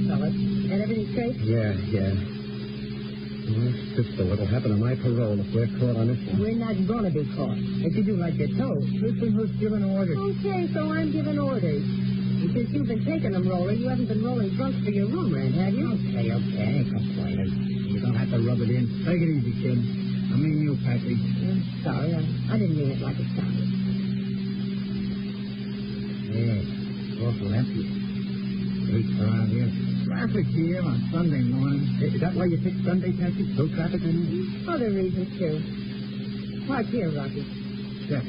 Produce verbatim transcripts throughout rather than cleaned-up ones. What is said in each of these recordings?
fellas. Got everything straight? Yeah, yeah. Well, sister, what'll happen to my parole if we're caught on this one? We're not going to be caught. If you do like you're told. Listen, who's giving orders? Okay, so I'm giving orders. And since you've been taking them rolling, you haven't been rolling drunk for your room rent, have you? Okay, okay, I ain't complaining. You don't have to rub it in. Take it easy, kid. I mean you, Patsy. I'm sorry, I, I didn't mean it like it sounded. Yeah, awful empty. Streets around here. Traffic here on Sunday morning. Is that why you picked Sunday, Patsy? No traffic anymore? Other reasons, too. Park here, Rocky. Yeah.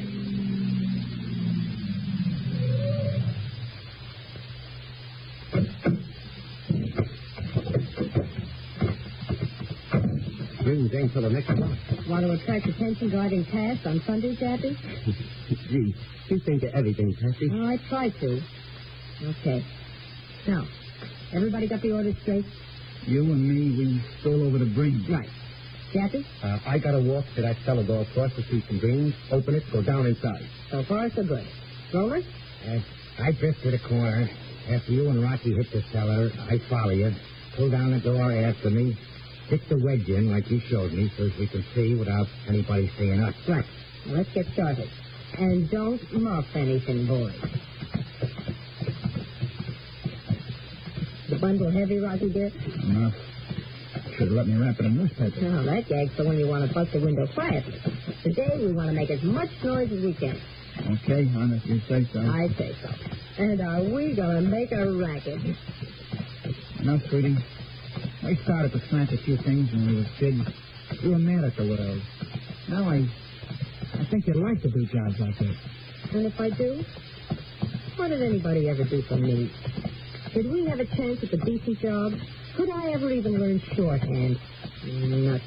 Ding, ding for the next one. Want to attract attention driving past on Sunday, Jappy? Gee, you think of everything, Patsy. Well, I try to. Okay. Now, everybody got the orders straight? You and me, we stole over the bridge. Right. Jappy? Uh, I got to walk to that cellar door across the street from Green's, open it, go down inside. So far, so good. Roller? Uh, I drift to the corner. After you and Rocky hit the cellar, I follow you. Pull down the door after me. Stick the wedge in like you showed me so as we can see without anybody seeing us. Right. Now, let's get started. And don't muff anything, boys. The bundle heavy, Rocky, dear? No. Should have let me wrap it in newspaper. No, that gag's for when you want to bust a window quietly. Today, we want to make as much noise as we can. Okay, hon, if you say so. I say so. And are we going to make a racket? No, sweetie. I started to plant a few things when we were kids. We were mad at the world. Now I... I think you'd like to do jobs like this. And if I do? What did anybody ever do for me? Did we have a chance at the decent job? Could I ever even learn shorthand? Nuts.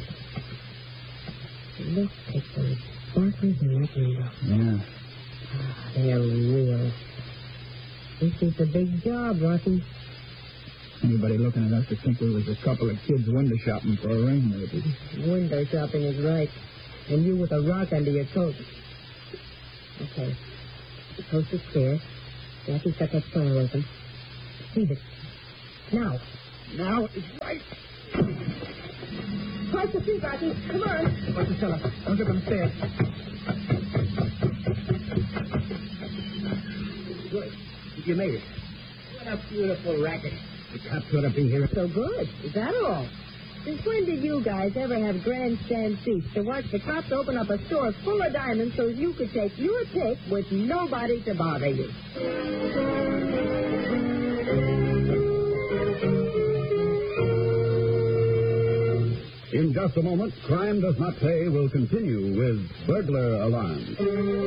Look at those sparklers in that window. Yeah. Ah, they're real. This is the big job, Rocky. Anybody looking at us to think we was a couple of kids window shopping for a ring, maybe. Window shopping is right. And you with a rock under your coat. Okay. The coast is clear. Jackie's got that cellar open. Heave it. Now. Now it's right. Cross the street, Rocky. Come on. What's the cellar? Don't get on the stairs. Good. You made it. What a beautiful racket. The cops ought to be here. So good. Is that all? Since when did you guys ever have grandstand seats to watch the cops open up a store full of diamonds so you could take your pick with nobody to bother you? In just a moment, Crime Does Not Pay will continue with Burglar Alarm.